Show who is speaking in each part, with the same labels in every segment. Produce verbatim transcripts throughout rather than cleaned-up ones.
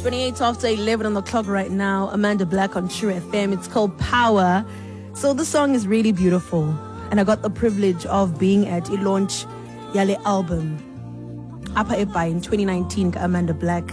Speaker 1: twenty-eight after eleven on the clock right now. Amanda Black on True F M. It's called Power. So the song is really beautiful. And I got the privilege of being at a launch Yale album. Apa Epa in twenty nineteen, Amanda Black.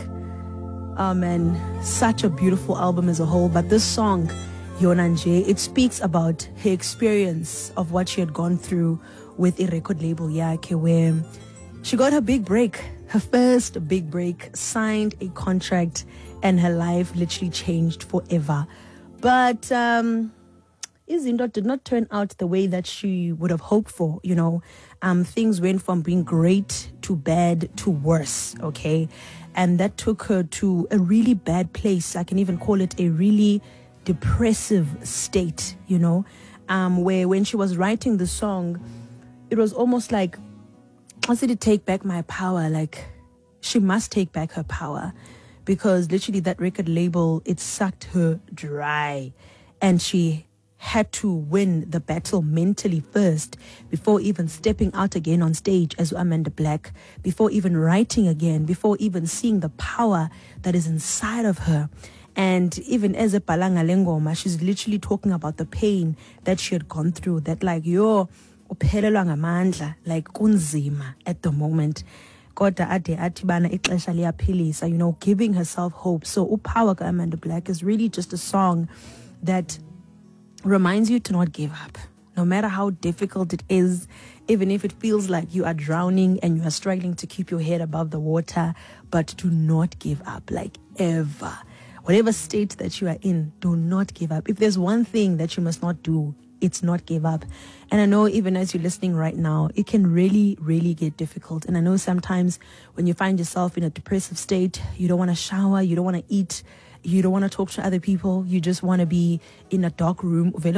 Speaker 1: Oh man, such a beautiful album as a whole. But this song, Yonanje, it speaks about her experience of what she had gone through with a record label, Yake, where she got her big break, her first big break, signed a contract, and her life literally changed forever. But um, Izindo did not turn out the way that she would have hoped for. You know, um, things went from being great to bad to worse, okay? And that took her to a really bad place. I can even call it a really depressive state, you know, um, where when she was writing the song, it was almost like, I said to take back my power. Like, she must take back her power, because literally that record label, it sucked her dry, and she had to win the battle mentally first before even stepping out again on stage as Amanda Black, before even writing again, before even seeing the power that is inside of her. And even as a Palanga Lengoma, she's literally talking about the pain that she had gone through, that like, yo, uphelelwa ngamandla, like kunzima at the moment. Kodwa ade athi bana ixesha liyaphilisa, you know, giving herself hope. So uPower ka Amanda Black is really just a song that reminds you to not give up, no matter how difficult it is, even if it feels like you are drowning and you are struggling to keep your head above the water, but do not give up, like ever. Whatever state that you are in, do not give up. If there's one thing that you must not do, it's not give up. And I know even as you're listening right now, it can really, really get difficult. And I know sometimes when you find yourself in a depressive state, you don't want to shower, you don't want to eat, you don't want to talk to other people. You just want to be in a dark room. But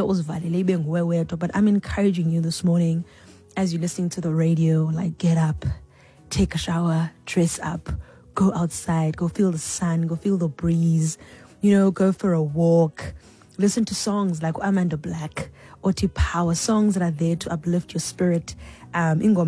Speaker 1: I'm encouraging you this morning as you're listening to the radio, like get up, take a shower, dress up, go outside, go feel the sun, go feel the breeze, you know, go for a walk. Listen to songs like Amanda Black or Power, songs that are there to uplift your spirit. Um, even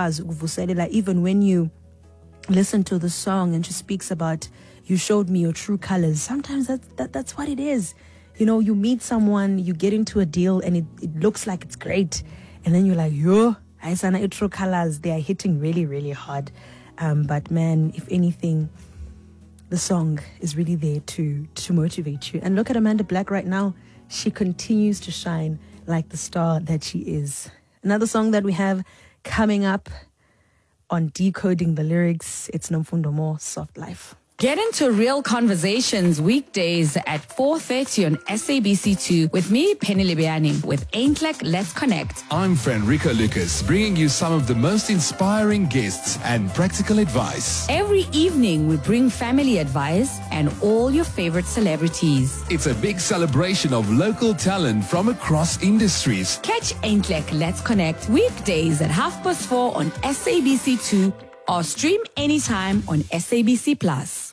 Speaker 1: when you listen to the song and she speaks about, you showed me your true colors. Sometimes that's, that, that's what it is. You know, you meet someone, you get into a deal and it, it looks like it's great. And then you're like, yo, I saw your true colors. They are hitting really, really hard. Um, but man, if anything, the song is really there to, to motivate you. And look at Amanda Black right now. She continues to shine like the star that she is. Another song that we have coming up on Decoding the Lyrics, it's Nomfundo Mo, Soft Life.
Speaker 2: Get into real conversations weekdays at four thirty on S A B C two with me, Penny Libiani, with Aintlek Let's Connect.
Speaker 3: I'm Fenrica Lucas, bringing you some of the most inspiring guests and practical advice.
Speaker 2: Every evening, we bring family advice and all your favorite celebrities.
Speaker 3: It's a big celebration of local talent from across industries.
Speaker 2: Catch Aintlek Let's Connect weekdays at half past four on S A B C two or stream anytime on S A B C Plus.